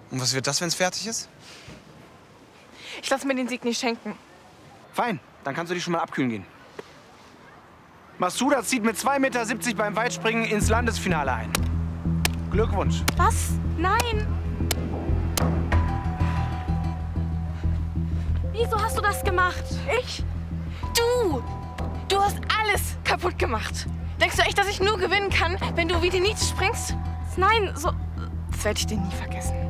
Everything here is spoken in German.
Und was wird das, wenn es fertig ist? Ich lasse mir den Sieg nicht schenken. Fein, dann kannst du dich schon mal abkühlen gehen. Masuda zieht mit 2,70 Meter beim Weitspringen ins Landesfinale ein. Glückwunsch. Was? Nein! Wieso hast du das gemacht? Ich? Du! Du hast alles kaputt gemacht. Denkst du echt, dass ich nur gewinnen kann, wenn du wie die Nietzsche springst? Nein, so... Das werde ich dir nie vergessen.